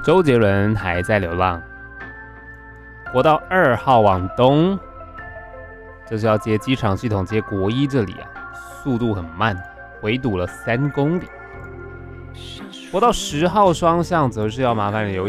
周杰伦还在流浪。国道2号往东，这是要接机场系统接国一这里啊，速度很慢，围堵了3公里。国道10号双向则是要麻烦你留意